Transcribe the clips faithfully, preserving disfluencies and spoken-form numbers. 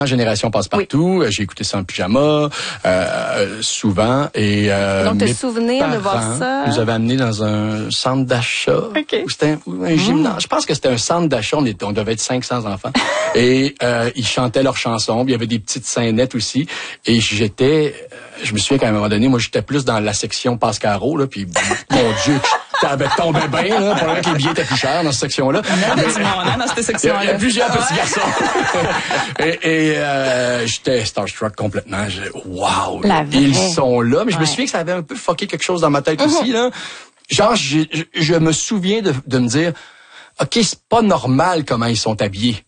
Génération Passe-Partout, oui. J'ai écouté ça en pyjama euh, souvent et euh, donc te souvenir de voir ça nous avaient amenés dans un centre d'achat okay. ou c'était un, un gymnase. Mmh. Je pense que c'était un centre d'achat. On, était, on devait être cinq cents enfants et euh, ils chantaient leurs chansons. Il y avait des petites scénettes aussi et j'étais, je me souviens qu'à un moment donné, moi j'étais plus dans la section passe-carreau là, puis mon Dieu. Ça avait tombé bien, là, pour que les billets étaient plus chers dans cette section-là. Il y a du monde, hein, dans cette section-là. Il y a plusieurs petits garçons. et et euh, j'étais starstruck complètement. Waouh! Ils sont là. Mais je ouais. me souviens que ça avait un peu fucké quelque chose dans ma tête mm-hmm. aussi, là. Genre, je, je, je me souviens de, de me dire, OK, c'est pas normal comment ils sont habillés.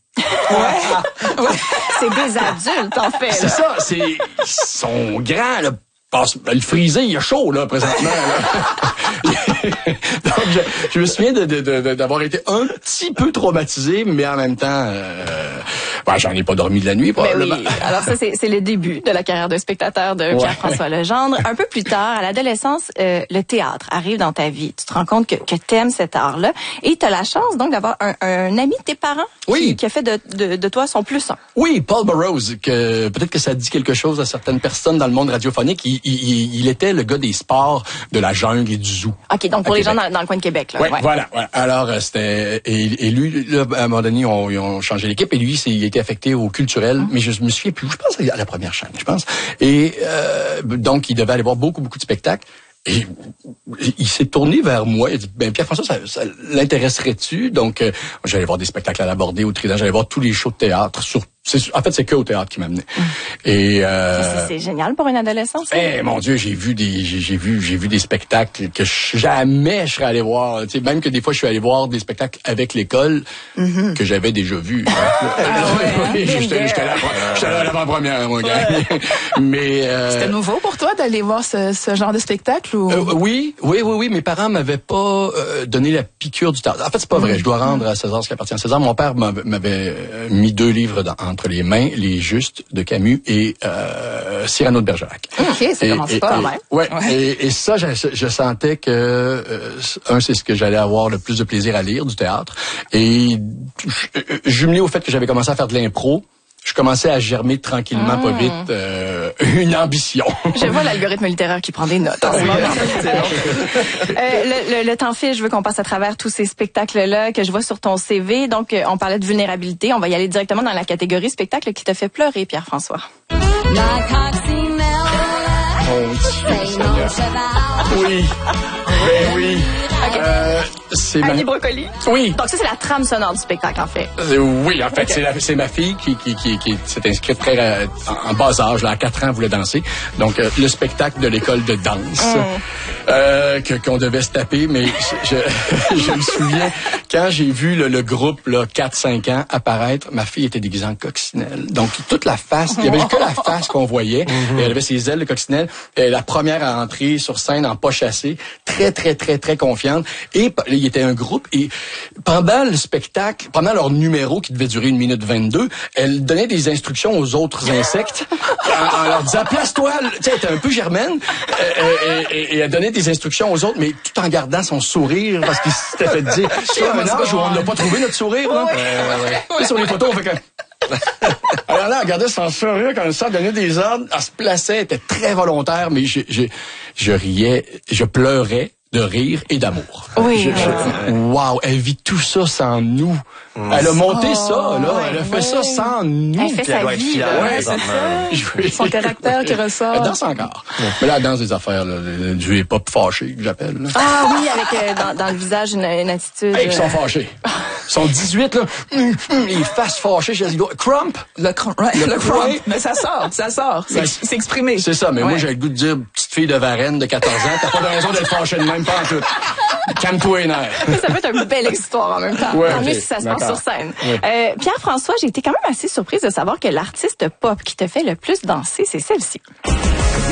Ouais. ouais. C'est des adultes, en fait. C'est ça. C'est, ils sont grands, là. Le frisé, il est chaud, là, présentement. Là. Donc, je, je me souviens de, de, de, d'avoir été un petit peu traumatisé, mais en même temps, euh, ben, j'en ai pas dormi de la nuit, probablement. Oui. Alors ça, c'est, c'est le début de la carrière de spectateur de Pierre-François ouais. Legendre. Un peu plus tard, à l'adolescence, euh, le théâtre arrive dans ta vie. Tu te rends compte que, que t'aimes cet art-là. Et tu as la chance, donc, d'avoir un, un ami de tes parents oui. qui, qui a fait de, de, de toi son plus un. Oui, Paul Burroughs, que peut-être que ça dit quelque chose à certaines personnes dans le monde radiophonique. Il, il, il était le gars des sports, de la jungle et du zoo. OK, donc pour les gens dans, dans le coin de Québec. Là. Ouais, ouais. Voilà, voilà. Alors, c'était... Et, et lui, là, à un moment donné, on, ils ont changé l'équipe et lui, c'est, il a été affecté au culturel, mm. mais je me souviens plus. Je pense à la première chaîne, je pense. Et euh, donc, il devait aller voir beaucoup, beaucoup de spectacles. Et il s'est tourné vers moi. Il a dit, ben Pierre-François, ça, ça l'intéresserait-tu? Donc, euh, j'allais voir des spectacles à l'Abordé, au Trident, j'allais voir tous les shows de théâtre. Sur, c'est, en fait, c'est que au théâtre qui m'amenait. Mmh. Et euh, c'est, c'est génial pour une adolescence. Eh mon Dieu, j'ai vu des, j'ai, j'ai vu, j'ai vu des spectacles que je, jamais je serais allé voir. Tu sais, même que des fois, je suis allé voir des spectacles avec l'école mmh. que j'avais déjà vus. Ah ouais, j'étais, j'étais, j'étais là, j'étais là à l'avant-première, mon gars. Ouais. Mais euh, c'était nouveau pour toi d'aller voir ce, ce genre de spectacle ou? Euh, oui, oui, oui, oui. Mes parents m'avaient pas euh, donné la piqûre du théâtre. En fait, c'est pas vrai. Je dois rendre à César ce qui appartient à César. Mon père m'avait mis deux livres dans, entre les mains, Les Justes de Camus et euh, Cyrano de Bergerac. OK, ça et, commence et, pas, et, ouais. Ouais. ouais. Et, et ça, je, je sentais que euh, un, c'est ce que j'allais avoir le plus de plaisir à lire du théâtre. Et jumelé au fait que j'avais commencé à faire de l'impro, je commençais à germer tranquillement, mmh. pas vite, euh, une ambition. Je vois l'algorithme littéraire qui prend des notes en ce moment. euh, le, le, le temps file, je veux qu'on passe à travers tous ces spectacles-là que je vois sur ton C V. Donc, euh, on parlait de vulnérabilité. On va y aller directement dans la catégorie spectacle qui t'a fait pleurer, Pierre-François. Oui. Ben oui. Okay. Euh, c'est Annie ma... Brocoli. Oui. Donc ça, c'est la trame sonore du spectacle, en fait. Euh, oui, en fait, okay. c'est, la, c'est ma fille qui, qui, qui, qui s'est inscrite très euh, en, en bas âge, là, à quatre ans, elle voulait danser. Donc, euh, le spectacle de l'école de danse mm. euh, que, qu'on devait se taper. Mais je, je, je me souviens, quand j'ai vu le, le groupe là, quatre cinq ans apparaître, ma fille était déguisée en coccinelle. Donc, toute la face, il y avait que la face qu'on voyait. Mm-hmm. Et elle avait ses ailes de coccinelle. Et la première à entrer sur scène en pas chassé, très, très, très, très confiante. Et il y était un groupe. Et pendant le spectacle, pendant leur numéro qui devait durer une minute vingt-deux, elle donnait des instructions aux autres insectes en, en leur disant, place-toi. Tu sais, elle était un peu germaine. Euh, et, et, et elle donnait des instructions aux autres, mais tout en gardant son sourire parce qu'il s'était fait dire, c'est un âge où on n'a pas trouvé notre sourire. Là. Ouais, ouais, ouais. Tu sais, sur les photos, on fait que... Alors là, elle regardait son sourire comme ça, donnait des ordres, elle se plaçait, elle était très volontaire, mais je, je, je riais, je pleurais de rire et d'amour. Oui. Je, je, wow, elle vit tout ça sans nous. Mmh. Elle a monté oh, ça, là. Ouais, elle a fait ouais. ça sans nous. Elle fait sa vie, là. Ouais, c'est ça. Son caractère qui ressort. Elle danse encore. Ouais. Mais là, elle danse des affaires, là, du hip-hop fâché, que j'appelle. Là. Ah oui, avec euh, dans, dans le visage une, une attitude. Hey, ils sont fâchés. Ils sont dix-huit, là. Les faces fâchées. Je dis, Crump. Le crump. Ouais, le, le crump. Mais ça sort, ça sort. C'est, c'est exprimé. C'est ça, mais ouais. moi, j'ai le goût de dire, petite fille de Varennes de quatorze ans, t'as pas de raison d'être fâchée de même, pas en tout. Calme-toi les nerfs. Ça peut être une belle histoire en même temps. Ouais, tant mieux okay. si ça se D'accord. passe sur scène. Ouais. Euh, Pierre-François, j'ai été quand même assez surprise de savoir que l'artiste pop qui te fait le plus danser, c'est celle-ci.